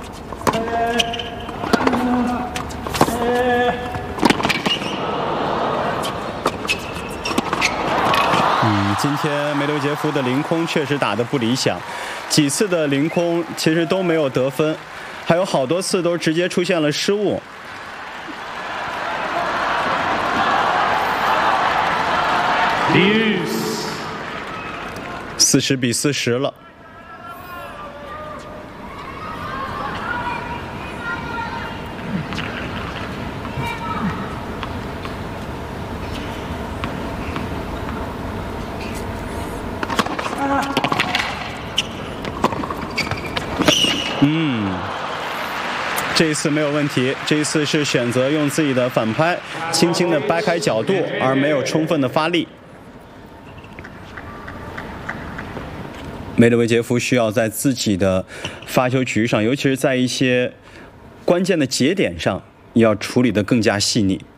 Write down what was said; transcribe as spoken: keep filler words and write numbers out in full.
嗯，今天梅留杰夫的凌空确实打得不理想，几次的凌空其实都没有得分，还有好多次都直接出现了失误。四十比四十了。嗯，这一次没有问题，这一次是选择用自己的反拍轻轻的掰开角度，而没有充分的发力。梅德韦杰夫需要在自己的发球局上，尤其是在一些关键的节点上，要处理得更加细腻。